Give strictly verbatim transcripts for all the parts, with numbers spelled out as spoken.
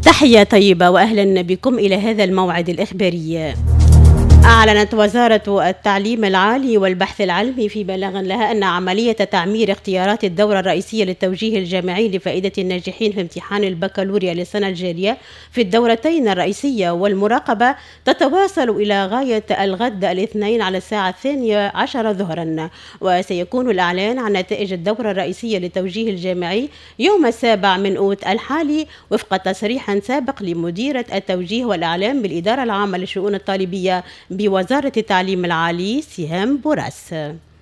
تحية طيبة وأهلا بكم إلى هذا الموعد الإخباري. أعلنت وزارة التعليم العالي والبحث العلمي في بلاغ لها أن عملية تعمير اختيارات الدورة الرئيسية للتوجيه الجامعي لفائدة الناجحين في امتحان البكالوريا للسنة الجارية في الدورتين الرئيسية والمراقبة تتواصل إلى غاية الغد الاثنين على الساعة الثانية عشر ظهرا، وسيكون الإعلان عن نتائج الدورة الرئيسية للتوجيه الجامعي يوم السابع من أوت الحالي وفق تصريح سابق لمديرة التوجيه والإعلام بالإدارة العامة للشؤون الطالبية بوزارة التعليم العالي سهام بوراس.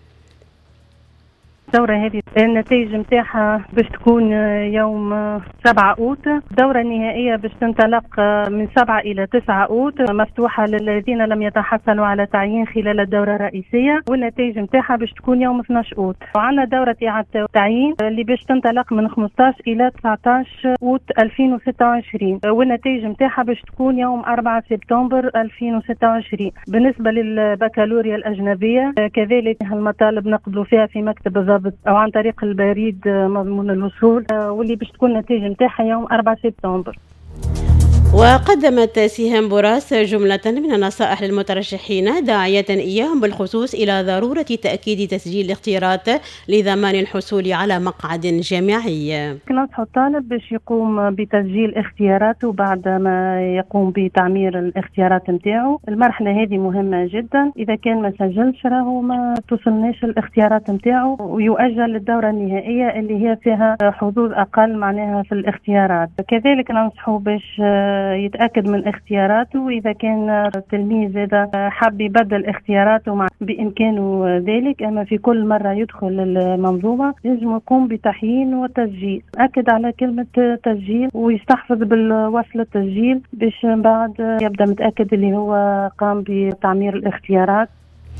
الدورة هذه النتائج متاعها باش تكون يوم سبعة أوت. الدورة النهائية باش تنطلق من سبعة إلى تسعة أوت، مفتوحة للذين لم يتحصلوا على تعيين خلال الدورة الرئيسية، والنتائج متاعها باش تكون يوم اثني عشر أوت. وعندنا دورة إعادة التعيين اللي باش تنطلق من خمسة عشر إلى تسعة عشر أوت ألفين وستة وعشرين، والنتائج متاعها باش تكون يوم أربعة سبتمبر ألفين وستة وعشرين. بالنسبة للبكالوريا الأجنبية كذلك المطالب نقبلوا فيها في مكتب الضابط أو عن طريق البريد مضمون الوصول، واللي باش تكون النتيجة نتاعها يوم أربعة سبتمبر. وقدمت سهام بوراس جملة من النصائح للمترشحين داعية إياهم بالخصوص إلى ضرورة تأكيد تسجيل الاختيارات لضمان الحصول على مقعد جامعي. ننصح الطالب باش يقوم بتسجيل اختياراته بعد ما يقوم بتعمير الاختيارات نتاعو. المرحلة هذه مهمة جدا، إذا كان ما سجلش راهو ما توصلناش الاختيارات نتاعو ويؤجل للدورة النهائية اللي هي فيها حظوظ أقل معناها في الاختيارات. كذلك ننصحه باش يتأكد من اختياراته، وإذا كان التلميذ هذا حاب يبدل اختياراته بإمكانه ذلك، أما في كل مرة يدخل المنظومة يجب يقوم بتحيين وتسجيل. أكد على كلمة تسجيل ويستحفظ بالوصل التسجيل باش بعد يبدأ متأكد اللي هو قام بتعمير الاختيارات.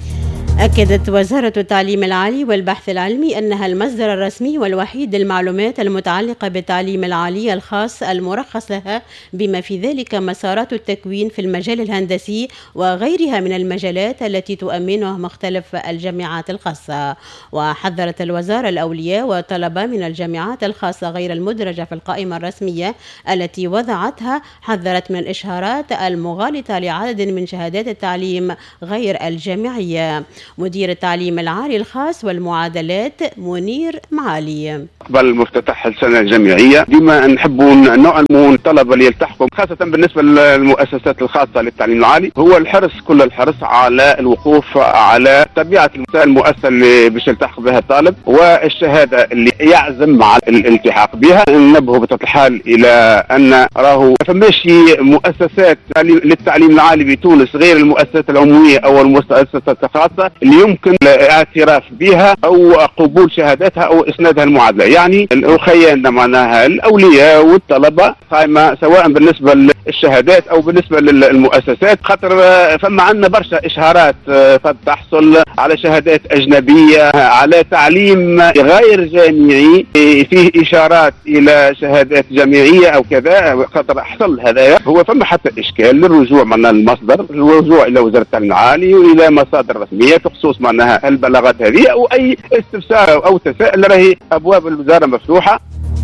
أكدت وزارة التعليم العالي والبحث العلمي أنها المصدر الرسمي والوحيد للمعلومات المتعلقة بالتعليم العالي الخاص المرخص لها، بما في ذلك مسارات التكوين في المجال الهندسي وغيرها من المجالات التي تؤمنها مختلف الجامعات الخاصة. وحذرت الوزارة الأولياء وطلبة من الجامعات الخاصة غير المدرجة في القائمة الرسمية التي وضعتها، حذرت من الإشهارات المغالطة لعدد من شهادات التعليم غير الجامعية. مدير التعليم العالي الخاص والمعادلات منير معالي. قبل مفتتح السنة الجامعية ديما نحبوا نعلموا الطلبة اللي يلتحقوا، خاصة بالنسبة للمؤسسات الخاصة للتعليم العالي، هو الحرص كل الحرص على الوقوف على طبيعة المؤسسة اللي باش يلتحق بها الطالب والشهادة اللي يعزم على الالتحاق بها. ننبه بطبيعة الحال إلى أن راهو فماش مؤسسات للتعليم العالي بتونس غير المؤسسات العمومية أو المؤسسات الخاصة اللي يمكن الاعتراف بها أو قبول شهاداتها أو إسنادها المعادلة. يعني الأخيان معناها الأولياء والطلبة قائمة سواء بالنسبة للشهادات أو بالنسبة للمؤسسات، خاطر فما عندنا برشا إشهارات قد تحصل على شهادات أجنبية على تعليم غير جامعي فيه إشارات إلى شهادات جامعية أو كذا، خاطر حصل هذا هو فما حتى إشكال للرجوع معناها المصدر، الرجوع إلى وزارة التعليم العالي وإلى مصادر رسمية بخصوص معناها البلاغات هذه أو أي استفسار أو تساؤل، راهي أبواب الوزارة مفتوحة.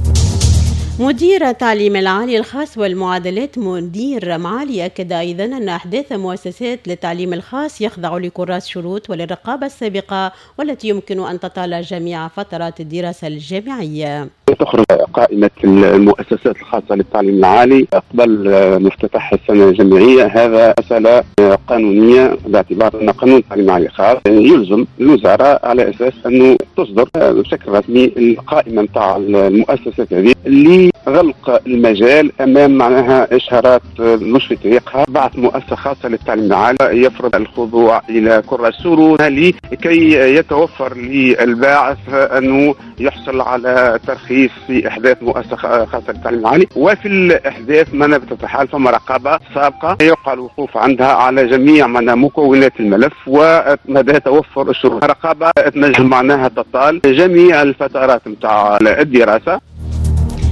مدير التعليم العالي الخاص والمعادلات منير معالي أكد أيضا أن أحداث مؤسسات للتعليم الخاص يخضع لكراس شروط وللرقابة السابقة والتي يمكن أن تطال جميع فترات الدراسة الجامعية. تخرج قائمة المؤسسات الخاصة للتعليم العالي قبل مفتتح السنة الجامعية، هذا مسألة قانونية باعتبار أن قانون التعليم العالي الخاص يلزم الوزارة على أساس أنه تصدر بشكل رسمي القائمة نتاع المؤسسات هذه اللي غلق المجال أمام معناها إشهارات مش في طريقها. بعث مؤسسة خاصة للتعليم العالي يفرض الخضوع إلى كراس شروط لكي يتوفر للباعث أنه يحصل على ترخيص في إحداث مؤسسة خاصة للتعليم العالي. وفي الإحداث من بتتحال فما رقابة سابقة يقع الوقوف عندها على جميع من مكونات الملف ومدى توفر الشروط. رقابة تنجم معناها تطال جميع الفترات متاع الدراسة.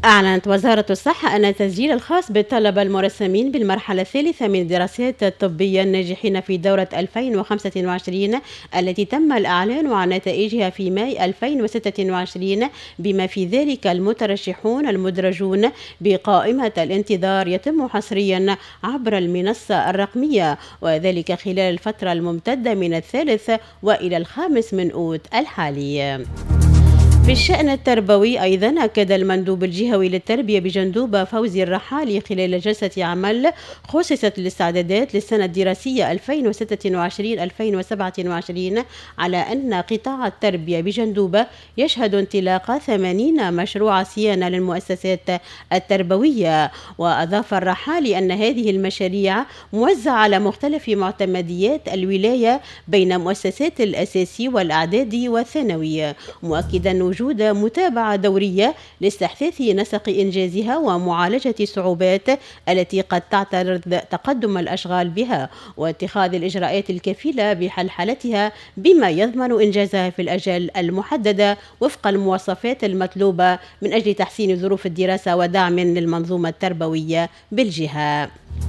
أعلنت وزارة الصحة أن التسجيل الخاص بالطلبة المرسمين بالمرحلة الثالثة من الدراسات الطبية الناجحين في دورة ألفين وخمسة وعشرين التي تم الإعلان عن نتائجها في ماي ألفين وستة وعشرين بما في ذلك المترشحون المدرجون بقائمة الانتظار يتم حصريا عبر المنصة الرقمية، وذلك خلال الفترة الممتدة من الثالث وإلى الخامس من أوت الحالي. في الشأن التربوي أيضا أكد المندوب الجهوي للتربية بجندوبة فوزي الرحالي خلال جلسة عمل خصصت الاستعدادات للسنة الدراسية ألفين وستة وعشرين ألفين وسبعة وعشرين على أن قطاع التربية بجندوبة يشهد انطلاق ثمانين مشروع صيانة للمؤسسات التربوية. وأضاف الرحالي أن هذه المشاريع موزعة على مختلف معتمديات الولاية بين مؤسسات الأساسي والأعدادي والثانوي، مؤكدا وجود متابعة دورية لاستحثاث نسق إنجازها ومعالجة الصعوبات التي قد تعترض تقدم الأشغال بها واتخاذ الإجراءات الكفيلة بحلحلتها بما يضمن إنجازها في الأجل المحددة وفق المواصفات المطلوبة من أجل تحسين ظروف الدراسة ودعم للمنظومة التربوية بالجهة.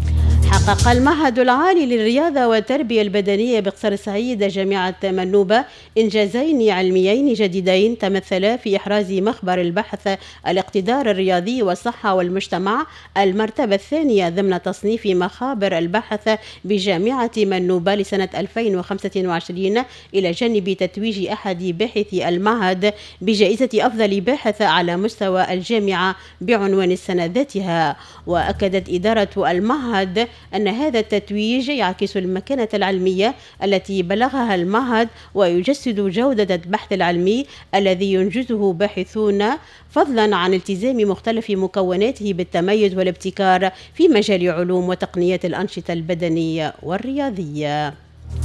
حقق المعهد العالي للرياضة والتربية البدنية بقصر سعيد جامعة منوبة إنجازين علميين جديدين تمثلا في إحراز مخبر البحث الاقتدار الرياضي والصحة والمجتمع المرتبة الثانية ضمن تصنيف مخابر البحث بجامعة منوبة لسنة ألفين وخمسة وعشرين، إلى جانب تتويج أحد باحثي المعهد بجائزة أفضل باحث على مستوى الجامعة بعنوان السنة ذاتها. وأكدت إدارة المعهد أن هذا التتويج يعكس المكانة العلمية التي بلغها المعهد ويجسد جودة البحث العلمي الذي ينجزه باحثون، فضلا عن التزام مختلف مكوناته بالتميز والابتكار في مجال علوم وتقنيات الأنشطة البدنية والرياضية.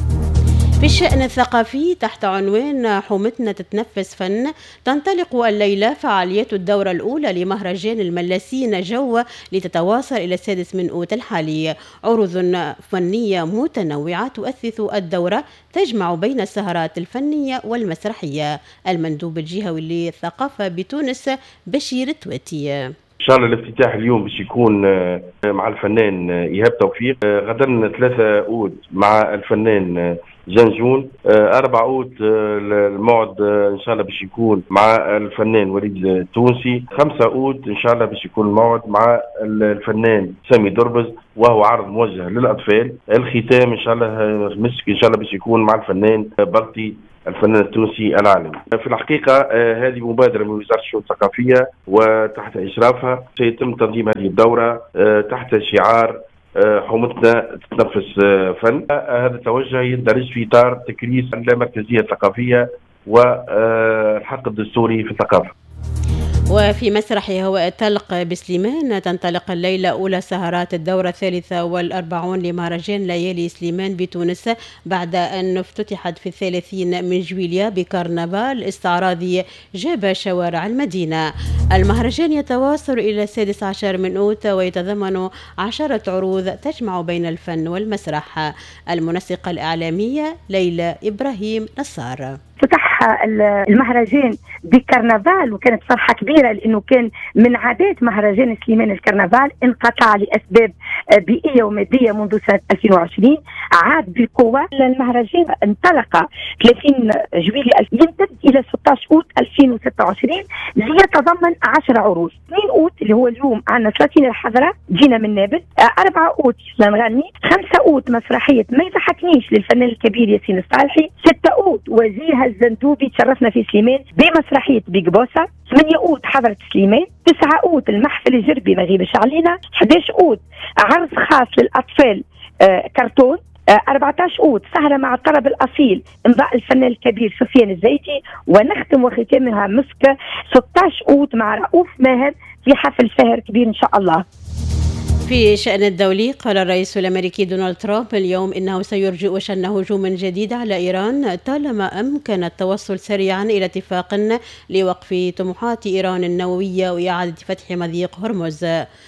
في الشأن الثقافي تحت عنوان حومتنا تتنفس فن، تنطلق الليلة فعاليات الدورة الأولى لمهرجان الملاسين جو لتتواصل إلى السادس من أوت الحالي. عروض فنية متنوعة تؤثث الدورة تجمع بين السهرات الفنية والمسرحية. المندوب الجهوي للثقافة بتونس بشير التواتي. ان شاء الله الافتتاح اليوم باش يكون مع الفنان ايهاب توفيق، غدا ثلاثة أوت مع الفنان جنجون، أربعة أوت الموعد إن شاء الله باش يكون مع الفنان وليد التونسي، خمسة أوت إن شاء الله باش يكون الموعد مع الفنان سامي دربز وهو عرض موجه للأطفال. الختام إن شاء الله مسك إن شاء الله باش يكون مع الفنان بلطي الفنان التونسي العالمي. في الحقيقة هذه مبادرة من وزارة الشؤون الثقافية وتحت إشرافها سيتم تنظيم هذه الدورة تحت شعار حومتنا تتنفس فن. هذا التوجه يندرج في إطار تكريس اللامركزية الثقافية والحق الدستوري في الثقافة. وفي مسرح هواء الطلق بسليمان تنطلق الليلة أولى سهرات الدورة الثالثة والأربعون لمهرجان ليالي سليمان بتونس، بعد أن افتتحت في الثلاثين من جويليا بكرنفال استعراضي جاب شوارع المدينة. المهرجان يتواصل إلى السادس عشر من أوت ويتضمن عشرة عروض تجمع بين الفن والمسرح. المنسقة الإعلامية ليلى إبراهيم نصار. فتح المهرجان بكرنفال وكانت فرحة كبيرة لأنه كان من عادات مهرجان سليمان الكرنفال انقطع لأسباب بيئية ومادية منذ سنة ألفين وعشرين، عاد بقوة. المهرجان انطلق ثلاثين جويلية يمتد إلى ستة عشر أوت ألفين وستة وعشرين ليتضمن عشرة عروض. اثنين أوت اللي هو اليوم عندنا ثلاثين الحضرة جينا من نابل، أربعة أوت لنغني، خمسة أوت مسرحية ما يضحكنيش للفنان الكبير ياسين الصالحي، ستة أوت وجيه الزندوبي تشرفنا في سليمان بمسرحية بيج بوسة، ثمانية أوت حضرة سليمان، تسعة أوت المحفل الجربي ما غيبش علينا، أحد عشر أوت عرض خاص للأطفال آه كرتون، آه أربعة عشر أوت سهرة مع الطرب الأصيل إمضاء الفنان الكبير سفيان الزيتي، ونختم وختامها مسك ستة عشر أوت مع رؤوف ماهر في حفل ساهر كبير إن شاء الله. في شأن الدولي قال الرئيس الأمريكي دونالد ترامب اليوم إنه سيرجئ شن هجوم جديد على إيران طالما أمكن التوصل سريعا إلى اتفاق لوقف طموحات إيران النووية وإعادة فتح مضيق هرمز.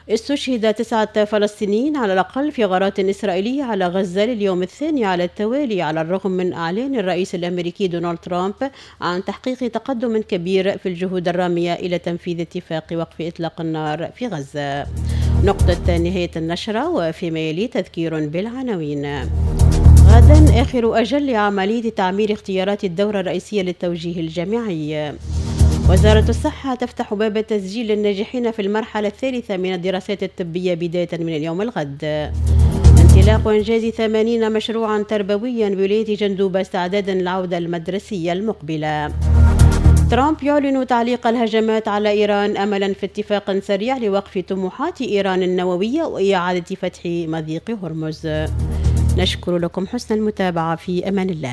استشهد تسعة فلسطينيين على الأقل في غارات إسرائيلية على غزة لليوم الثاني على التوالي، على الرغم من إعلان الرئيس الأمريكي دونالد ترامب عن تحقيق تقدم كبير في الجهود الرامية إلى تنفيذ اتفاق وقف إطلاق النار في غزة. نقطة نهاية النشرة، وفيما يلي تذكير بالعناوين. غدا آخر أجل لعملية تعمير اختيارات الدورة الرئيسية للتوجيه الجامعي. وزارة الصحة تفتح باب تسجيل الناجحين في المرحلة الثالثة من الدراسات الطبية بداية من اليوم الغد. انطلاق إنجاز ثمانين مشروعا تربويا بولاية جندوبة استعدادا للعودة المدرسية المقبلة. ترامب يعلن تعليق الهجمات على إيران أملا في اتفاق سريع لوقف طموحات إيران النووية وإعادة فتح مضيق هرمز. نشكر لكم حسن المتابعة، في أمان الله.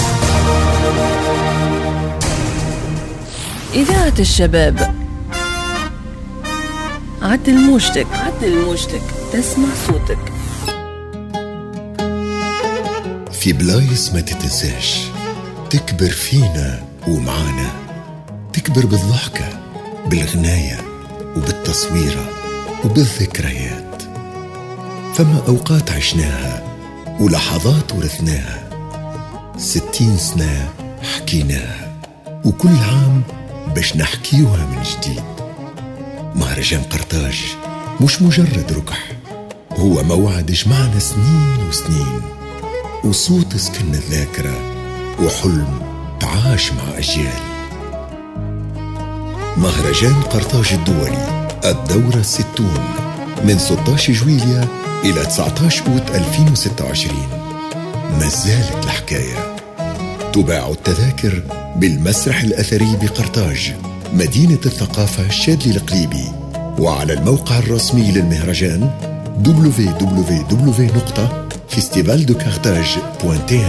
إذاعة الشباب، عدل موجتك عدل موجتك تسمع صوتك. في بلايص ما تتنساش تكبر فينا ومعانا، تكبر بالضحكة بالغناية وبالتصويرة وبالذكريات. فما أوقات عشناها ولحظات ورثناها، ستين سنة حكيناها، وكل عام باش نحكيوها من جديد. مهرجان قرطاج مش مجرد ركح، هو موعد جمعنا سنين وسنين، وصوت سكن الذاكرة وحلم تعاش مع أجيال. مهرجان قرطاج الدولي الدورة الستون من ستة عشر جويليا إلى تسعة عشر أوت ألفين وستة وعشرين. ما زالت الحكاية. تباع التذاكر بالمسرح الأثري بقرطاج مدينة الثقافة الشاذلي القليبي، وعلى الموقع الرسمي للمهرجان دبليو دبليو دبليو دوت فيستيفال دو كارتاج دوت تي